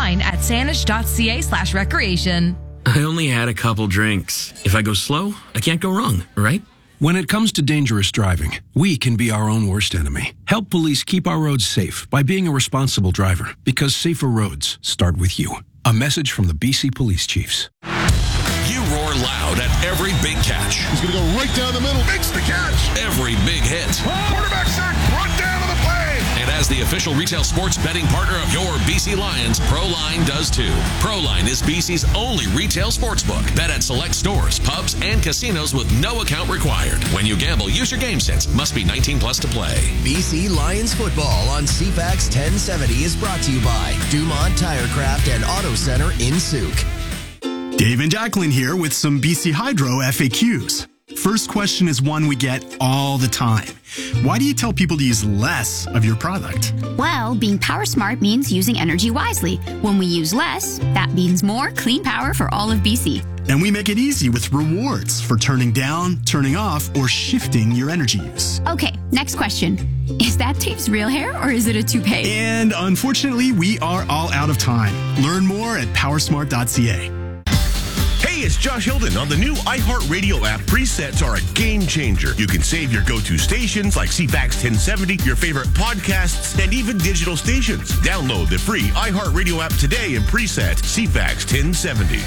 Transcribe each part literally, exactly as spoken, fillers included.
online at sanish.ca slash recreation. I only had a couple drinks. If I go slow, I can't go wrong, right? When it comes to dangerous driving, we can be our own worst enemy. Help police keep our roads safe by being a responsible driver, because safer roads start with you. A message from the B C Police Chiefs. You roar loud at every big catch. He's going to go right down the middle. Makes the catch. Every big hit. Quarterback sack. Brought down to the play. And as the official retail sports betting partner of your B C Lions, ProLine does too. ProLine is B C's only retail sportsbook. Bet at select stores, pubs, and casinos with no account required. When you gamble, use your game sense. Must be nineteen plus to play. B C Lions football on C FAX ten seventy is brought to you by Dumont Tirecraft and Auto Center in Souk. Dave and Jacqueline here with some B C Hydro F A Qs. First question is one we get all the time. Why do you tell people to use less of your product? Well, being power smart means using energy wisely. When we use less, that means more clean power for all of B C. And we make it easy with rewards for turning down, turning off, or shifting your energy use. Okay, next question. Is that Dave's real hair or is it a toupee? And unfortunately, we are all out of time. Learn more at powersmart dot c a. Hey, it's Josh Hilden. On the new iHeartRadio app, presets are a game changer. You can save your go-to stations like C FAX ten seventy, your favorite podcasts, and even digital stations. Download the free iHeartRadio app today and preset C FAX ten seventy.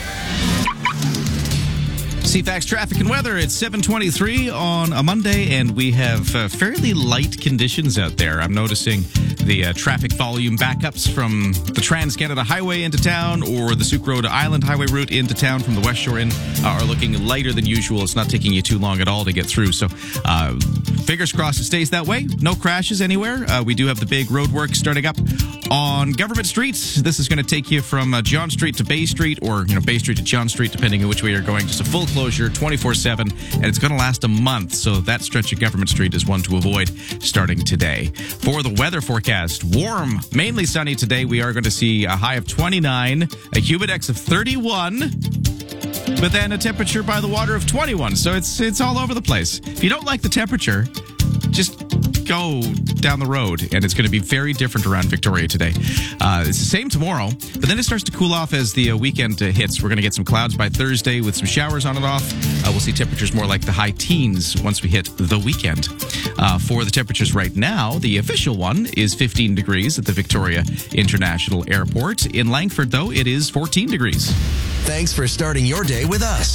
C FAX traffic and weather. It's seven twenty-three on a Monday, and we have uh, fairly light conditions out there. I'm noticing the uh, traffic volume backups from the Trans-Canada Highway into town or the Souk Road Island Highway route into town from the West Shore in uh, are looking lighter than usual. It's not taking you too long at all to get through. So uh, fingers crossed it stays that way. No crashes anywhere. Uh, we do have the big road work starting up on Government Street. This is going to take you from uh, John Street to Bay Street, or you know Bay Street to John Street, depending on which way you're going. Just a full closure twenty-four seven, and it's going to last a month, so that stretch of Government Street is one to avoid starting today. For the weather forecast, warm, mainly sunny today. We are going to see a high of twenty-nine, a humidex of thirty-one, but then a temperature by the water of twenty-one, so it's it's all over the place. If you don't like the temperature, just go down the road, and it's going to be very different around Victoria today. Uh, it's the same tomorrow, but then it starts to cool off as the uh, weekend uh, hits. We're going to get some clouds by Thursday with some showers on and off. Uh, we'll see temperatures more like the high teens once we hit the weekend. Uh, for the temperatures right now, the official one is fifteen degrees at the Victoria International Airport. In Langford, though, it is fourteen degrees. Thanks for starting your day with us.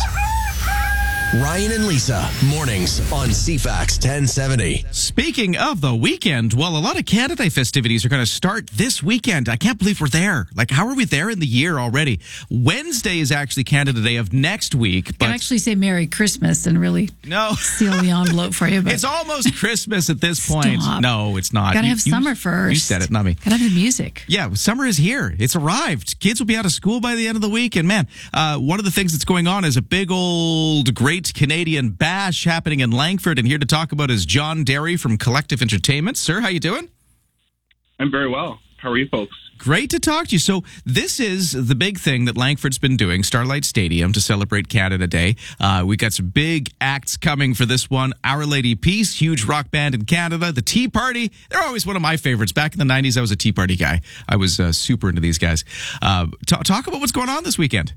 Ryan and Lisa, mornings on C FAX ten seventy. Speaking of the weekend, well, a lot of Canada Day festivities are going to start this weekend. I can't believe we're there. Like, how are we there in the year already? Wednesday is actually Canada Day of next week. But I can actually say Merry Christmas and really no. seal the envelope for you. But it's almost Christmas at this point. Stop. No, it's not. Gotta You- have you- summer first. You said it, not me. Gotta have the music. Yeah, summer is here. It's arrived. Kids will be out of school by the end of the week. And man, uh, one of the things that's going on is a big old great Canadian bash happening in Langford. And here to talk about is John Derry from Collective Entertainment. Sir, how you doing? I'm very well. How are you folks? Great to talk to you. So this is the big thing that Langford's been doing, Starlight Stadium, to celebrate Canada Day. Uh, we got some big acts coming for this one. Our Lady Peace, huge rock band in Canada. The Tea Party, they're always one of my favorites. Back in the nineties, I was a Tea Party guy. I was uh, super into these guys. Uh, t- talk about what's going on this weekend.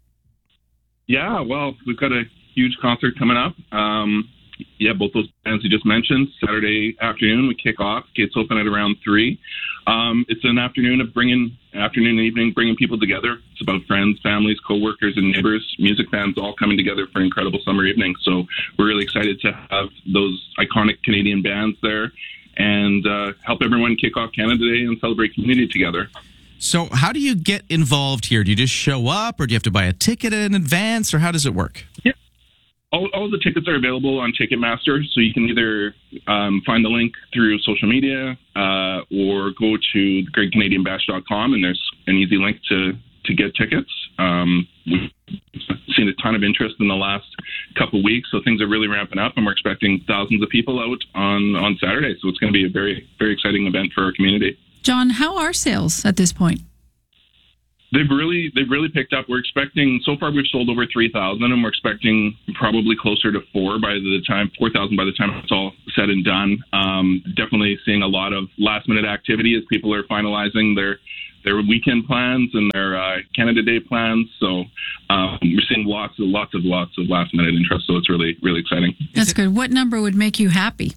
Yeah, well, we've got a huge concert coming up. Um, yeah, both those bands you just mentioned. Saturday afternoon, we kick off. Gates open at around three. Um, it's an afternoon of bringing, afternoon and evening, bringing people together. It's about friends, families, coworkers, and neighbors, music fans all coming together for an incredible summer evening. So we're really excited to have those iconic Canadian bands there and uh, help everyone kick off Canada Day and celebrate community together. So how do you get involved here? Do you just show up, or do you have to buy a ticket in advance, or how does it work? Yeah. All, all the tickets are available on Ticketmaster, so you can either um, find the link through social media uh, or go to great canadian bash dot com, and there's an easy link to, to get tickets. Um, we've seen a ton of interest in the last couple of weeks, so things are really ramping up, and we're expecting thousands of people out on, on Saturday, so it's going to be a very, very exciting event for our community. John, how are sales at this point? They've really they've really picked up. We're expecting, so far we've sold over three thousand, and we're expecting probably closer to four by the time, four thousand by the time it's all said and done. Um, definitely seeing a lot of last minute activity as people are finalizing their their weekend plans and their uh, Canada Day plans. So um, we're seeing lots of lots of lots of last minute interest. So it's really really exciting. That's good. What number would make you happy?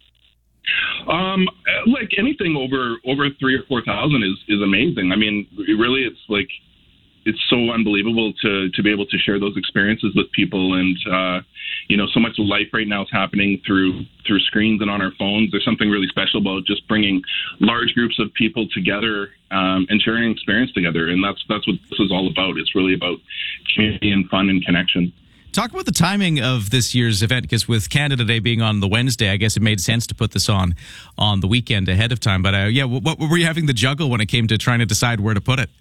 Um, like anything over over three or four thousand is is amazing. I mean, really, it's like it's so unbelievable to to be able to share those experiences with people, and uh, you know, so much of life right now is happening through through screens and on our phones. There's something really special about just bringing large groups of people together um, and sharing experience together, and that's that's what this is all about. It's really about community and fun and connection. Talk about the timing of this year's event, because with Canada Day being on the Wednesday, I guess it made sense to put this on on the weekend ahead of time. But uh, yeah, what, what were you having to juggle when it came to trying to decide where to put it?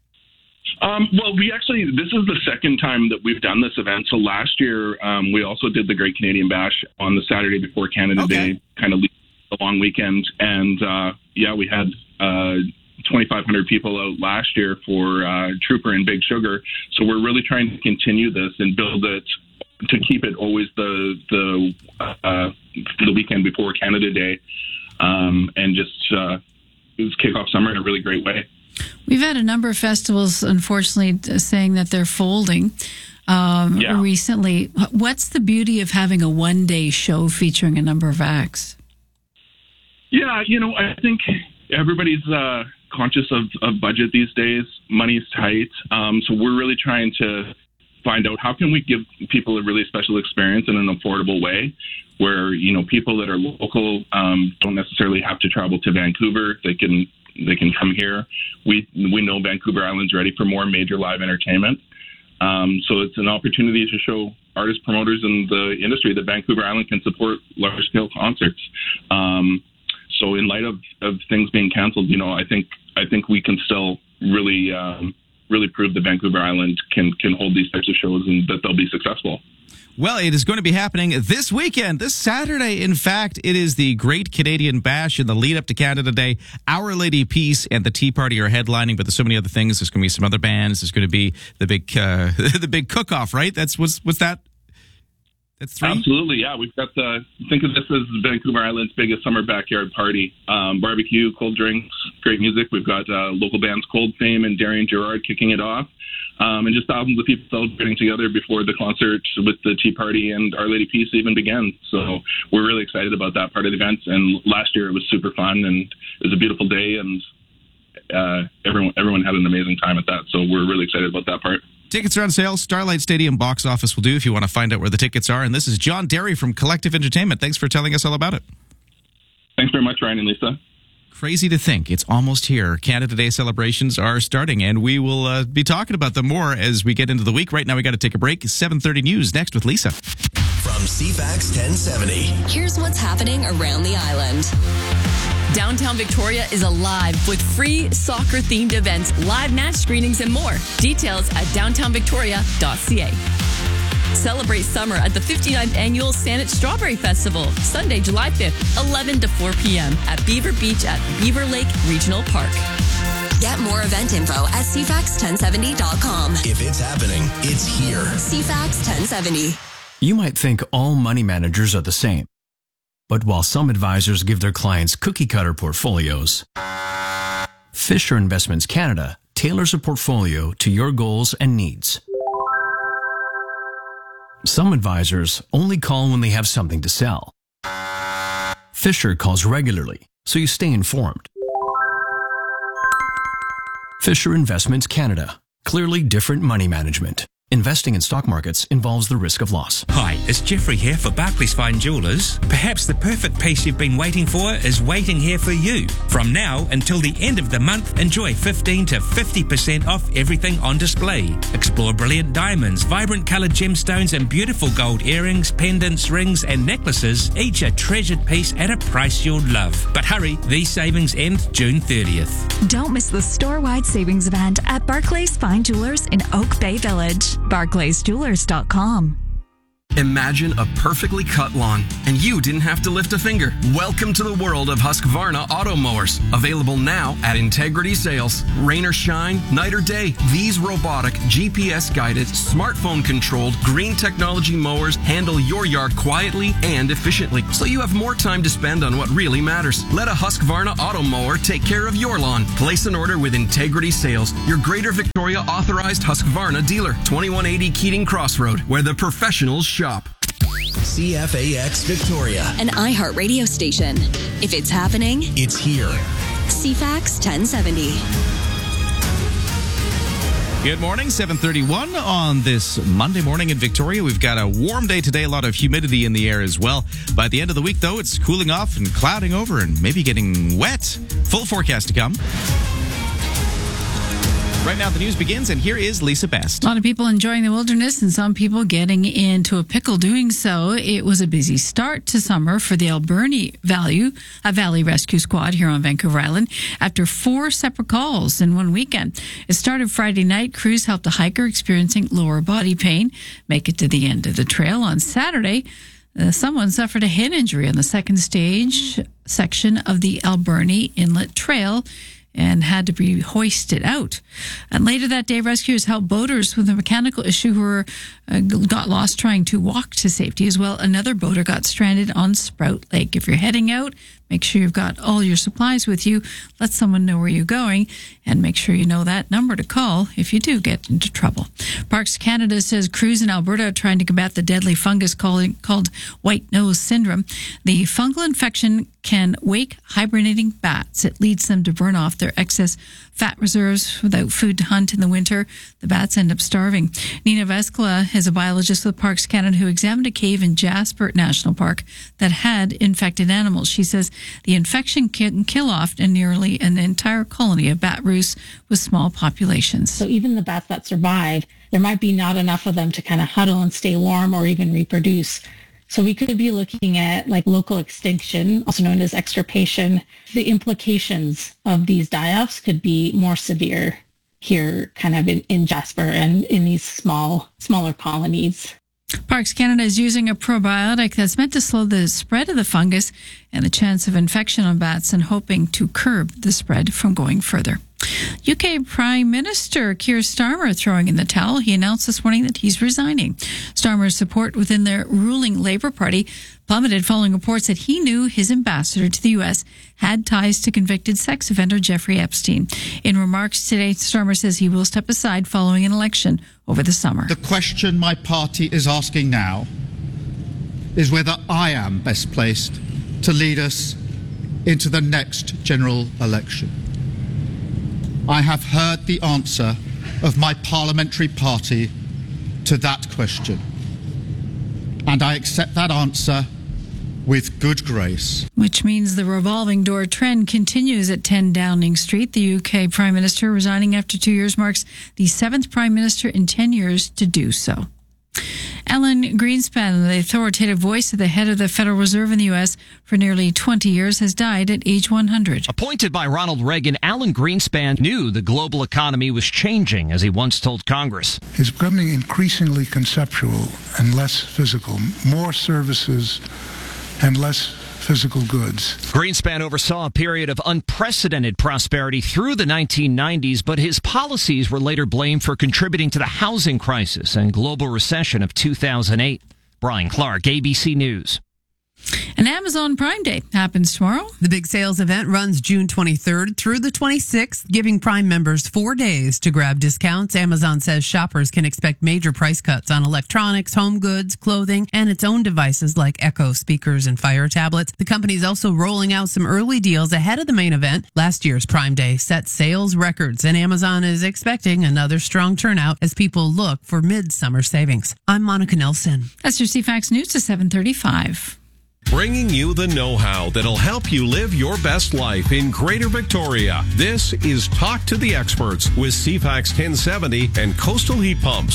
Um, well, we actually, this is the second time that we've done this event. So last year, um, we also did the Great Canadian Bash on the Saturday before Canada okay. Day, kind of the long weekend. And uh, yeah, we had uh, twenty-five hundred people out last year for uh, Trooper and Big Sugar. So we're really trying to continue this and build it to keep it always the the uh, the weekend before Canada Day, um, and just uh, just kick off summer in a really great way. We've had a number of festivals, unfortunately, saying that they're folding um, yeah. recently. What's the beauty of having a one-day show featuring a number of acts? Yeah, you know, I think everybody's uh, conscious of, of budget these days. Money's tight, um, so we're really trying to find out how can we give people a really special experience in an affordable way, where, you know, people that are local um, don't necessarily have to travel to Vancouver. They can they can come here. We we know Vancouver Island's ready for more major live entertainment. Um, so it's an opportunity to show artists, promoters in the industry that Vancouver Island can support large-scale concerts. Um, so in light of, of things being canceled, you know, I think I think we can still really um, really prove that Vancouver Island can can hold these types of shows and that they'll be successful. Well, it is going to be happening this weekend, this Saturday. In fact, it is the Great Canadian Bash in the lead up to Canada Day. Our Lady Peace and the Tea Party are headlining, but there's so many other things. There's going to be some other bands. There's going to be the big uh, the big cook-off, right? That's what's what's that? That's three? Absolutely, yeah. We've got the think of this as Vancouver Island's biggest summer backyard party. Um, barbecue, cold drinks, great music. We've got uh, local bands Cold Fame and Darian Gerard kicking it off. Um, and just thousands of people celebrating together before the concert with the Tea Party and Our Lady Peace even began. So we're really excited about that part of the event. And last year it was super fun and it was a beautiful day, and uh, everyone everyone had an amazing time at that. So we're really excited about that part. Tickets are on sale. Starlight Stadium box office will do if you want to find out where the tickets are. And this is John Derry from Collective Entertainment. Thanks for telling us all about it. Thanks very much, Ryan and Lisa. Crazy to think. It's almost here. Canada Day celebrations are starting, and we will uh, be talking about them more as we get into the week. Right now, we got to take a break. seven thirty News next with Lisa. From C FAX ten seventy. Here's what's happening around the island. Downtown Victoria is alive with free soccer-themed events, live match screenings, and more. Details at downtown victoria dot c a. Celebrate summer at the fifty-ninth Annual Saanich Strawberry Festival, Sunday, July fifth, eleven to four p.m. at Beaver Beach at Beaver Lake Regional Park. Get more event info at c fax ten seventy dot com. If it's happening, it's here. C FAX ten seventy. You might think all money managers are the same. But while some advisors give their clients cookie-cutter portfolios, Fisher Investments Canada tailors a portfolio to your goals and needs. Some advisors only call when they have something to sell. Fisher calls regularly, so you stay informed. Fisher Investments Canada. Clearly different money management. Investing in stock markets involves the risk of loss. Hi, it's Jeffrey here for Barclays Fine Jewelers. Perhaps the perfect piece you've been waiting for is waiting here for you. From now until the end of the month, enjoy fifteen to fifty percent off everything on display. Explore brilliant diamonds, vibrant coloured gemstones, and beautiful gold earrings, pendants, rings, and necklaces, each a treasured piece at a price you'll love. But hurry, these savings end June thirtieth. Don't miss the store-wide savings event at Barclays Fine Jewelers in Oak Bay Village. barclays jewelers dot com. Imagine a perfectly cut lawn, and you didn't have to lift a finger. Welcome to the world of Husqvarna auto mowers. Available now at Integrity Sales. Rain or shine, night or day, these robotic, G P S-guided, smartphone-controlled, green technology mowers handle your yard quietly and efficiently, so you have more time to spend on what really matters. Let a Husqvarna auto mower take care of your lawn. Place an order with Integrity Sales, your Greater Victoria authorized Husqvarna dealer. twenty-one eighty Keating Crossroad, where the professionals shop. C F A X Victoria, an iHeart radio station. If it's happening, it's here. C FAX ten seventy. Good morning, seven thirty-one on this Monday morning in Victoria. We've got a warm day today, a lot of humidity in the air as well. By the end of the week, though, it's cooling off and clouding over and maybe getting wet. Full forecast to come. Right now, the news begins, and here is Lisa Best. A lot of people enjoying the wilderness and some people getting into a pickle doing so. It was a busy start to summer for the Alberni Valley, a Valley Rescue Squad here on Vancouver Island after four separate calls in one weekend. It started Friday night. Crews helped a hiker experiencing lower body pain make it to the end of the trail. On Saturday, uh, someone suffered a head injury on the second stage section of the Alberni Inlet Trail and had to be hoisted out. And later that day, rescuers helped boaters with a mechanical issue who were, uh, got lost trying to walk to safety as well. Another boater got stranded on Sprout Lake. If you're heading out, make sure you've got all your supplies with you. Let someone know where you're going, and make sure you know that number to call if you do get into trouble. Parks Canada says crews in Alberta are trying to combat the deadly fungus called, called white nose syndrome. The fungal infection can wake hibernating bats. It leads them to burn off their excess fat reserves without food to hunt in the winter. The bats end up starving. Nina Vescola is a biologist with Parks Canada who examined a cave in Jasper National Park that had infected animals. She says the infection can kill off nearly an entire colony of bat roosts with small populations. So even the bats that survive, there might be not enough of them to kind of huddle and stay warm or even reproduce. So we could be looking at like local extinction, also known as extirpation. The implications of these die-offs could be more severe here kind of in, in Jasper and in these small, smaller colonies. Parks Canada is using a probiotic that's meant to slow the spread of the fungus and the chance of infection on bats and hoping to curb the spread from going further. U K Prime Minister Keir Starmer throwing in the towel. He announced this morning that he's resigning. Starmer's support within the ruling Labour Party plummeted following reports that he knew his ambassador to the U S had ties to convicted sex offender Jeffrey Epstein. In remarks today, Starmer says he will step aside following an election over the summer. The question my party is asking now is whether I am best placed to lead us into the next general election. I have heard the answer of my parliamentary party to that question, and I accept that answer with good grace. Which means the revolving door trend continues at ten Downing Street. The U K Prime Minister resigning after two years marks the seventh Prime Minister in ten years to do so. Alan Greenspan, the authoritative voice of the head of the Federal Reserve in the U S for nearly twenty years, has died at age one hundred. Appointed by Ronald Reagan, Alan Greenspan knew the global economy was changing, as he once told Congress. It's becoming increasingly conceptual and less physical, more services and less physical goods. Greenspan oversaw a period of unprecedented prosperity through the nineteen nineties, but his policies were later blamed for contributing to the housing crisis and global recession of two thousand eight. Brian Clark, A B C News. And Amazon Prime Day happens tomorrow. The big sales event runs June twenty-third through the twenty-sixth, giving Prime members four days to grab discounts. Amazon says shoppers can expect major price cuts on electronics, home goods, clothing, and its own devices like Echo speakers and Fire tablets. The company's also rolling out some early deals ahead of the main event. Last year's Prime Day set sales records, and Amazon is expecting another strong turnout as people look for midsummer savings. I'm Monica Nelson. That's your C FAX News to seven thirty-five. Bringing you the know-how that'll help you live your best life in Greater Victoria. This is Talk to the Experts with C FAX ten seventy and Coastal Heat Pumps.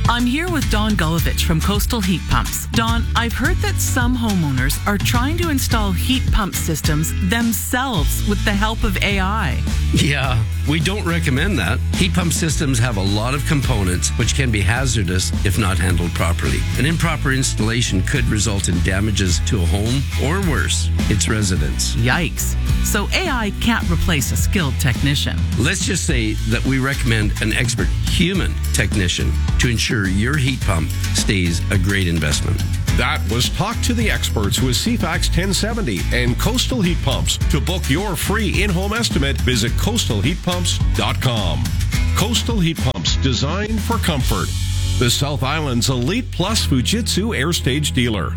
I'm here with Don Gulovich from Coastal Heat Pumps. Don, I've heard that some homeowners are trying to install heat pump systems themselves with the help of A I. Yeah, we don't recommend that. Heat pump systems have a lot of components which can be hazardous if not handled properly. An improper installation could result in damages to a home or worse, its residents. Yikes. So A I can't replace a skilled technician. Let's just say that we recommend an expert human technician to ensure your heat pump stays a great investment. That was Talk to the Experts with C FAX ten seventy and Coastal Heat Pumps. To book your free in-home estimate, visit coastal heat pumps dot com. Coastal Heat Pumps, designed for comfort. The South Island's Elite Plus Fujitsu Air Stage dealer.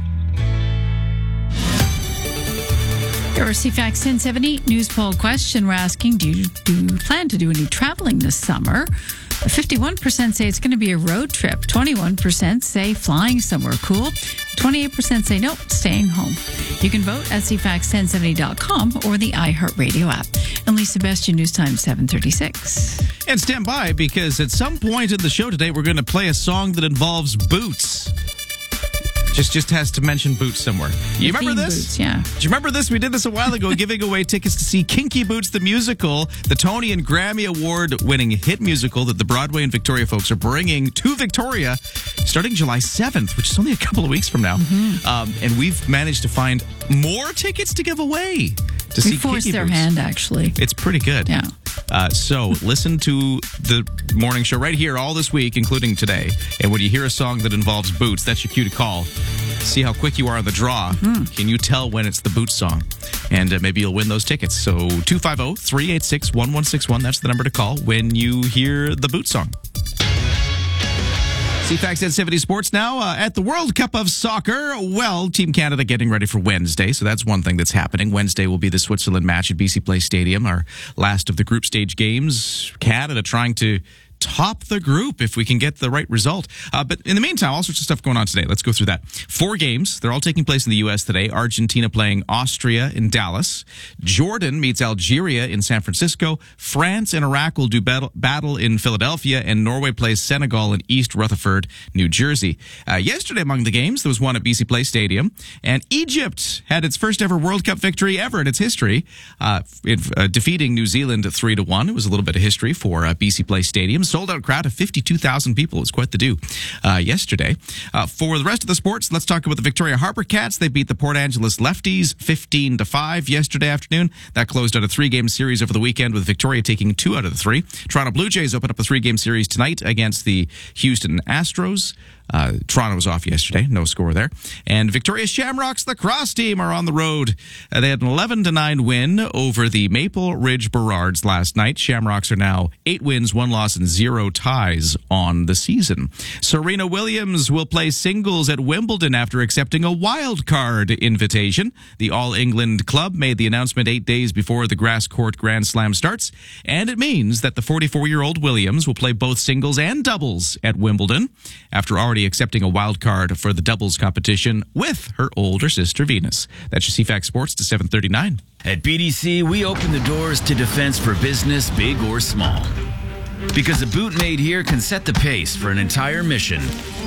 Your C FAX ten seventy news poll question. We're asking, do you, do you plan to do any traveling this summer? fifty-one percent say it's going to be a road trip. twenty-one percent say flying somewhere cool. twenty-eight percent say nope, staying home. You can vote at C FAX ten seventy dot com or the iHeartRadio app. And Lisa Bastian, News Time seven thirty-six. And stand by, because at some point in the show today, we're going to play a song that involves boots. Just just has to mention boots somewhere. You The remember theme this? boots, yeah. Do you remember this? We did this a while ago, giving away tickets to see Kinky Boots the musical, the Tony and Grammy Award-winning hit musical that the Broadway and Victoria folks are bringing to Victoria starting July seventh, which is only a couple of weeks from now. Mm-hmm. Um, and we've managed to find more tickets to give away to see We forced Kinky their Boots. hand, actually. It's pretty good. Yeah. Uh, so listen to the morning show right here all this week, including today. And when you hear a song that involves boots, that's your cue to call. See how quick you are on the draw. Mm-hmm. Can you tell when it's the Boots song? And uh, maybe you'll win those tickets. So two five zero, three eight six, one one six one. That's the number to call when you hear the Boots song. C FAX ten seventy Sports now uh, at the World Cup of Soccer. Well, Team Canada getting ready for Wednesday, so that's one thing that's happening. Wednesday will be the Switzerland match at B C Place Stadium, our last of the group stage games. Canada trying to top the group if we can get the right result. Uh, but in the meantime, all sorts of stuff going on today. Let's go through that. Four games. They're all taking place in the U S today. Argentina playing Austria in Dallas. Jordan meets Algeria in San Francisco. France and Iraq will do battle, battle in Philadelphia. And Norway plays Senegal in East Rutherford, New Jersey. Uh, yesterday among the games, there was one at B C Place Stadium. And Egypt had its first ever World Cup victory ever in its history, uh, in, uh, defeating New Zealand three to one. It was a little bit of history for uh, B C Place Stadium. Sold out crowd of fifty-two thousand people. It was quite the do uh, yesterday. Uh, for the rest of the sports, let's talk about the Victoria Harbour Cats. They beat the Port Angeles Lefties fifteen to five yesterday afternoon. That closed out a three-game series over the weekend with Victoria taking two out of the three. Toronto Blue Jays open up a three-game series tonight against the Houston Astros. Uh, Toronto was off yesterday. No score there. And Victoria Shamrocks lacrosse team are on the road. Uh, they had an eleven to nine win over the Maple Ridge Burrards last night. Shamrocks are now eight wins, one loss, and zero ties on the season. Serena Williams will play singles at Wimbledon after accepting a wild card invitation. The All England club made the announcement eight days before the grass court Grand Slam starts. And it means that the forty-four-year-old Williams will play both singles and doubles at Wimbledon after already accepting a wild card for the doubles competition with her older sister Venus. That's your C FAX Sports to seven thirty-nine. At B D C, we open the doors to defense for business, big or small. Because a boot made here can set the pace for an entire mission.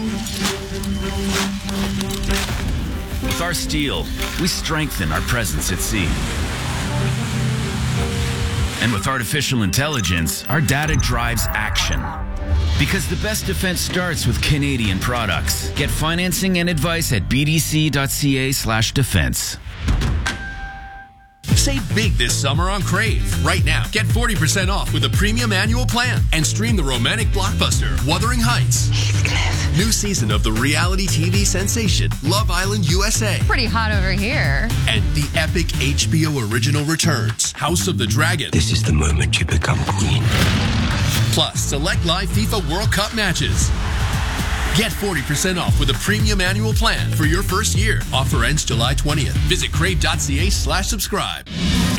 With our steel, we strengthen our presence at sea. And with artificial intelligence, our data drives action. Because the best defense starts with Canadian products. Get financing and advice at bdc.ca slash defense. Save big this summer on Crave. Right now, get forty percent off with a premium annual plan and stream the romantic blockbuster Wuthering Heights. New season of the reality T V sensation Love Island U S A. Pretty hot over here. And the epic H B O original returns House of the Dragon. This is the moment you become queen. Plus, select live FIFA World Cup matches. Get forty percent off with a premium annual plan for your first year. Offer ends July twentieth. Visit crave.ca slash subscribe.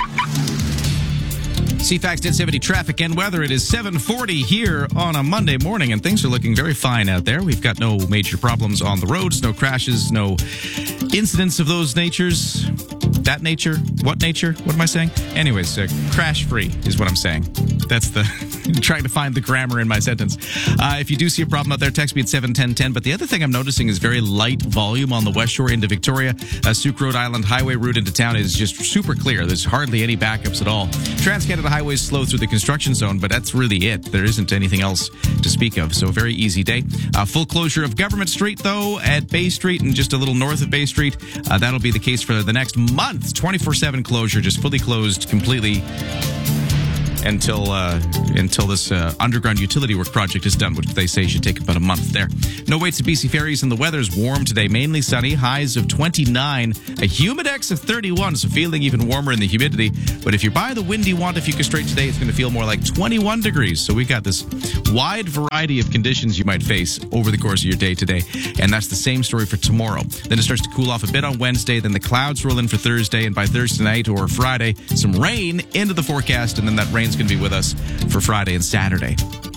C FAX ten seventy traffic and weather. It is seven forty here on a Monday morning, and things are looking very fine out there. We've got no major problems on the roads, no crashes, no incidents of those natures. That nature? What nature? What am I saying? Anyways, uh, crash-free is what I'm saying. That's the trying to find the grammar in my sentence. Uh, if you do see a problem out there, text me at seven ten ten. But the other thing I'm noticing is very light volume on the West Shore into Victoria. Uh, Souk Road Island Highway route into town is just super clear. There's hardly any backups at all. Trans-Canada Highway is slow through the construction zone, but that's really it. There isn't anything else to speak of. So very easy day. Uh, full closure of Government Street, though, at Bay Street and just a little north of Bay Street. Uh, that'll be the case for the next month. twenty-four seven closure, just fully closed completely until uh, until this uh, underground utility work project is done, which they say should take about a month there. No waits at B C Ferries, and the weather's warm today. Mainly sunny, highs of twenty-nine, a humidex of thirty-one, so feeling even warmer in the humidity. But if you're by the windy Wantafuka Strait today, it's going to feel more like twenty-one degrees. So we got this wide variety of conditions you might face over the course of your day today. And that's the same story for tomorrow. Then it starts to cool off a bit on Wednesday. Then the clouds roll in for Thursday. And by Thursday night or Friday, some rain into the forecast. And then that rain's going to be with us for Friday and Saturday.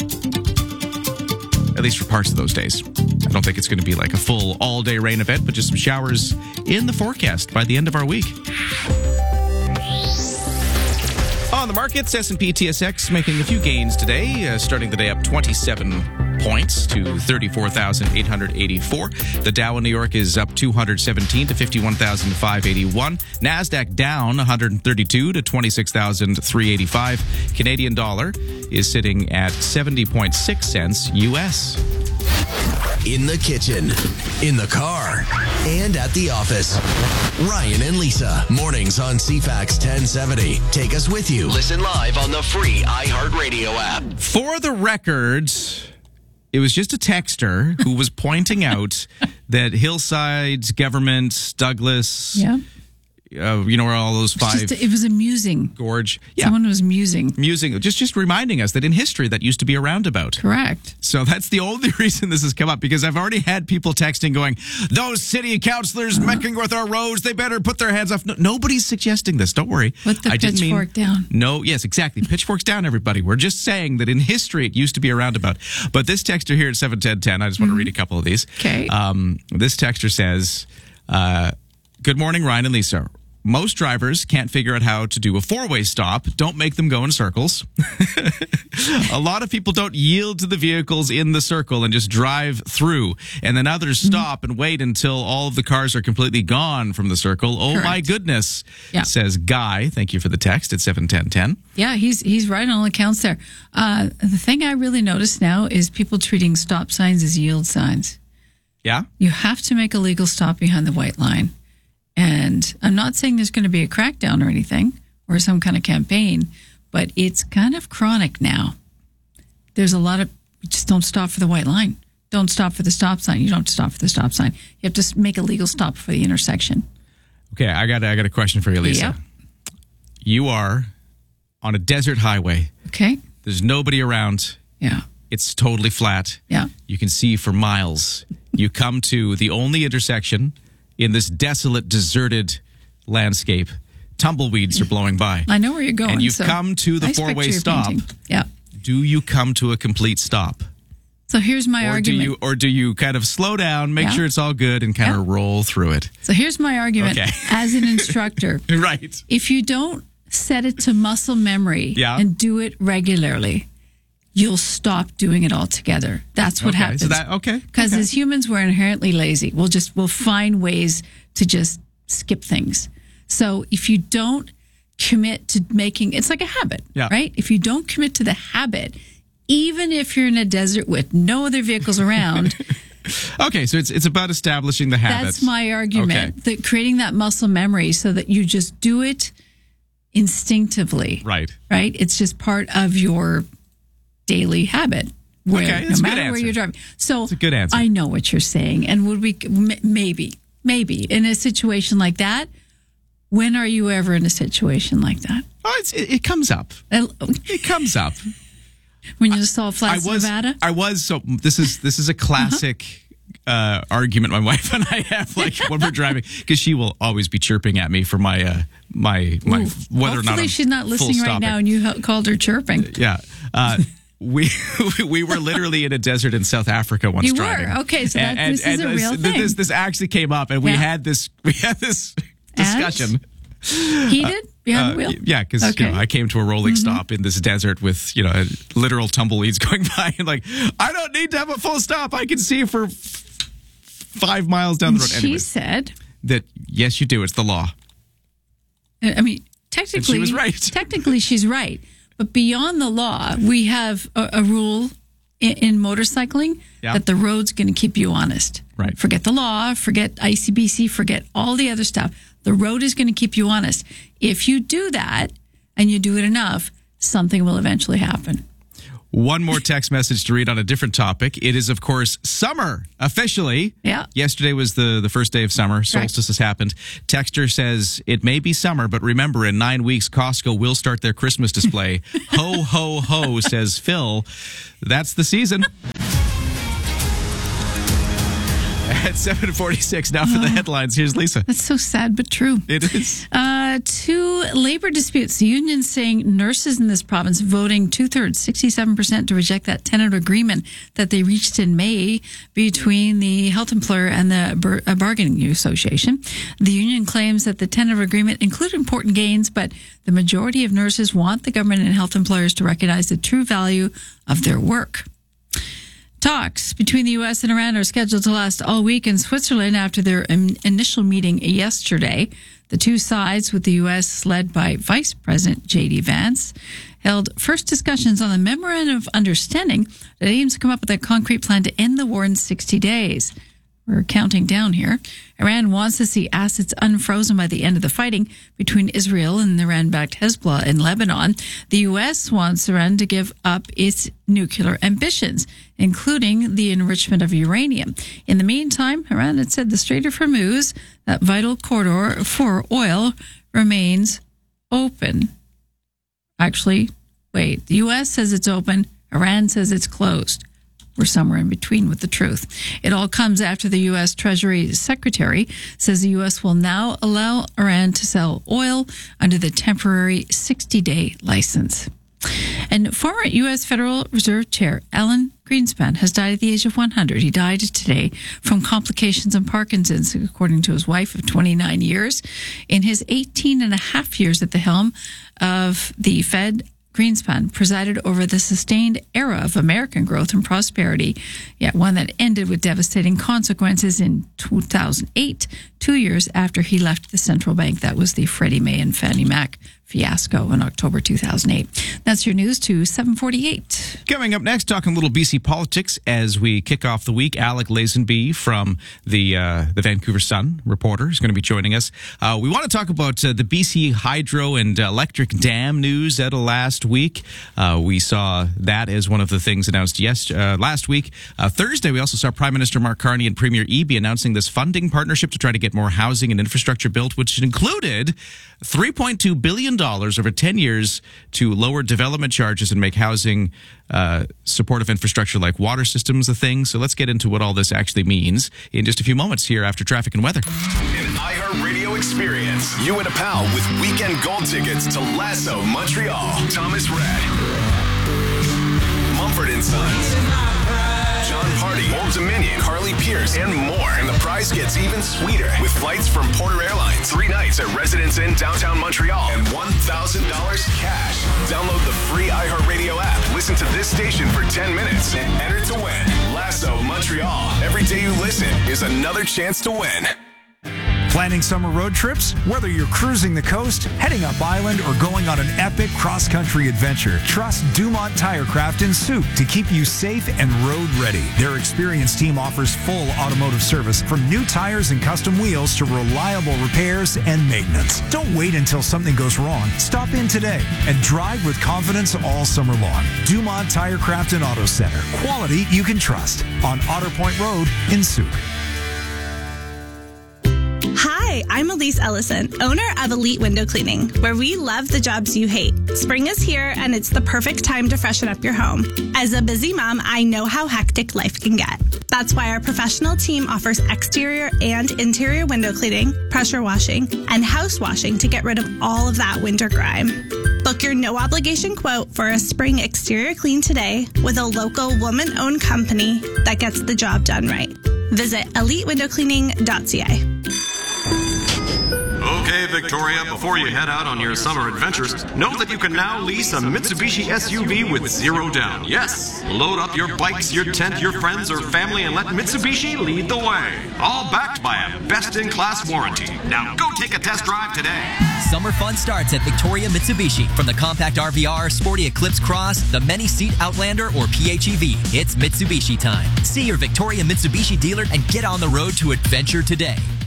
At least for parts of those days. I don't think it's going to be like a full all-day rain event, but just some showers in the forecast by the end of our week. On the markets, S and P T S X making a few gains today, uh, starting the day up twenty-seven points to thirty-four thousand eight hundred eighty-four. The Dow in New York is up two hundred seventeen to fifty-one thousand five hundred eighty-one. NASDAQ down one hundred thirty-two to twenty-six thousand three hundred eighty-five. Canadian dollar is sitting at seventy point six cents U S. In the kitchen, in the car, and at the office. Ryan and Lisa, mornings on C FAX ten seventy. Take us with you. Listen live on the free iHeartRadio app. For the record, it was just a texter who was pointing out that Hillside's government, Douglas, Yeah. uh, you know, where all those five... It's just, it was amusing. Gorge. Yeah. Someone was musing. Musing. Just, just reminding us that in history, that used to be a roundabout. Correct. So that's the only reason this has come up, because I've already had people texting going, those city councillors uh-huh. messing with our roads, they better put their hands off. No, nobody's suggesting this. Don't worry. Put the I didn't pitchfork mean, down. No, yes, exactly. Pitchforks down, everybody. We're just saying that in history, it used to be a roundabout. But this texter here at seven ten ten, I just want mm-hmm. to read a couple of these. Okay. Um, this texter says, uh, good morning, Ryan and Lisa. Most drivers can't figure out how to do a four-way stop. Don't make them go in circles. A lot of people don't yield to the vehicles in the circle and just drive through. And then others mm-hmm. stop and wait until all of the cars are completely gone from the circle. Oh, Correct. My goodness, yeah. says Guy. Thank you for the text at seven ten ten. Yeah, he's he's right on all accounts there. Uh, the thing I really notice now is people treating stop signs as yield signs. Yeah? You have to make a legal stop behind the white line. And I'm not saying there's going to be a crackdown or anything or some kind of campaign, but it's kind of chronic now. There's a lot of, just don't stop for the white line. Don't stop for the stop sign. You don't have to stop for the stop sign. You have to make a legal stop for the intersection. Okay, I got I got a question for you, Lisa. Yep. You are on a desert highway. Okay. There's nobody around. Yeah. It's totally flat. Yeah. You can see for miles. You come to the only intersection in this desolate, deserted landscape. Tumbleweeds are blowing by. I know where you're going. And you've so come to the nice four-way stop. Painting. Yeah. Do you come to a complete stop? So here's my or argument. Do you, or do you kind of slow down, make yeah. sure it's all good, and kind yeah. of roll through it? So here's my argument okay. as an instructor. Right. If you don't set it to muscle memory yeah. and do it regularly, you'll stop doing it altogether. That's what okay. happens. So that, okay. Because okay. as humans, we're inherently lazy. We'll just we'll find ways to just skip things. So if you don't commit to making, it's like a habit, yeah. right? If you don't commit to the habit, even if you're in a desert with no other vehicles around. Okay, so it's it's about establishing the habits. That's my argument. Okay. That creating that muscle memory so that you just do it instinctively. Right. Right? It's just part of your daily habit. Where, okay, that's no a good matter answer. where you're driving. So that's a good answer. I know what you're saying. And would we, maybe, maybe in a situation like that, when are you ever in a situation like that? Oh, it's, it, it comes up. It comes up. When you saw Flats, I was, Nevada? I was, so this is, this is a classic uh-huh. uh, argument my wife and I have, like when we're driving, because she will always be chirping at me for my, uh, my, my, Ooh, whether or not hopefully I'm she's not listening right stopping. now and you called her chirping. Yeah. Uh, We we were literally in a desert in South Africa once you driving. were okay. So that, and, this and, is a and real this, thing. This this actually came up, and we yeah. had this we had this discussion. Heated? behind Uh, the wheel? Yeah, because Okay. you know, I came to a rolling Mhm. stop in this desert with, you know, literal tumbleweeds going by. And like, I don't need to have a full stop. I can see for f- five miles down the road. She Anyways, said, that, yes, you do. It's the law. I mean, technically, she was right. technically, she's right. But beyond the law, we have a, a rule in, in motorcycling Yeah. that the road's going to keep you honest. Right. Forget the law, forget I C B C, forget all the other stuff. The road is going to keep you honest. If you do that and you do it enough, something will eventually happen. One more text message to read on a different topic. It is, of course, summer officially. Yeah. Yesterday was the, the first day of summer. Solstice has happened. Texter says, it may be summer, but remember, in nine weeks, Costco will start their Christmas display. Ho, ho, ho, says Phil. That's the season. At seven forty-six, now for the headlines. Here's Lisa. That's so sad, but true. It is. Uh, two labor disputes. The union saying nurses in this province voting two-thirds, sixty-seven percent, to reject that tentative agreement that they reached in May between the health employer and the bar- uh, bargaining association. The union claims that the tentative agreement included important gains, but the majority of nurses want the government and health employers to recognize the true value of their work. Talks between the U S and Iran are scheduled to last all week in Switzerland after their in- initial meeting yesterday. The two sides, with the U S led by Vice President J D Vance, held first discussions on the Memorandum of Understanding that aims to come up with a concrete plan to end the war in sixty days. We're counting down here. Iran wants to see assets unfrozen by the end of the fighting between Israel and the Iran-backed Hezbollah in Lebanon. The U S wants Iran to give up its nuclear ambitions, including the enrichment of uranium. In the meantime, Iran had said the Strait of Hormuz, that vital corridor for oil, remains open. Actually, wait, the U S says it's open, Iran says it's closed. We're somewhere in between with the truth. It all comes after the U S Treasury Secretary says the U S will now allow Iran to sell oil under the temporary sixty-day license. And former U S Federal Reserve Chair Alan Greenspan has died at the age of one hundred. He died today from complications of Parkinson's, according to his wife of twenty-nine years. In his eighteen and a half years at the helm of the Fed, Greenspan presided over the sustained era of American growth and prosperity, yet one that ended with devastating consequences in two thousand eight, two years after he left the central bank. That was the Freddie Mae and Fannie Mac fiasco in October two thousand eight. That's your news to seven forty-eight. Coming up next, talking a little B C politics as we kick off the week. Alec Lazenby from the uh, the Vancouver Sun reporter is going to be joining us. Uh, we want to talk about uh, the B C Hydro and Electric Dam news out of last week. Uh, we saw that as one of the things announced yes, uh, last week. Uh, Thursday, we also saw Prime Minister Mark Carney and Premier Eby announcing this funding partnership to try to get more housing and infrastructure built, which included three point two billion dollars over ten years to lower development charges and make housing uh, supportive infrastructure like water systems a thing. So let's get into what all this actually means in just a few moments here after traffic and weather. An iHeartRadio experience. You and a pal with weekend gold tickets to Lasso Montreal. Thomas Rhett. Mumford and Sons. John Party, Old Dominion, Carly Pierce, and more. And the prize gets even sweeter with flights from Porter Airlines. Three nights at Residence Inn downtown Montreal and one thousand dollars cash. Download the free iHeartRadio app. Listen to this station for ten minutes and enter to win. Lasso Montreal. Every day you listen is another chance to win. Planning summer road trips? Whether you're cruising the coast, heading up island, or going on an epic cross-country adventure, trust Dumont Tirecraft in Soup to keep you safe and road ready. Their experienced team offers full automotive service from new tires and custom wheels to reliable repairs and maintenance. Don't wait until something goes wrong. Stop in today and drive with confidence all summer long. Dumont Tirecraft and Auto Center. Quality you can trust on Otter Point Road in Soup. Hi, I'm Elise Ellison, owner of Elite Window Cleaning, where we love the jobs you hate. Spring is here, and it's the perfect time to freshen up your home. As a busy mom, I know how hectic life can get. That's why our professional team offers exterior and interior window cleaning, pressure washing, and house washing to get rid of all of that winter grime. Book your no-obligation quote for a spring exterior clean today with a local woman-owned company that gets the job done right. Visit elite window cleaning dot c a. Okay, Victoria, before you head out on your summer adventures, know that you can now lease a Mitsubishi S U V with zero down. Yes, load up your bikes, your tent, your friends, or family, and let Mitsubishi lead the way. All backed by a best-in-class warranty. Now go take a test drive today. Summer fun starts at Victoria Mitsubishi. From the compact R V R, sporty Eclipse Cross, the many-seat Outlander, or P H E V, it's Mitsubishi time. See your Victoria Mitsubishi dealer and get on the road to adventure today.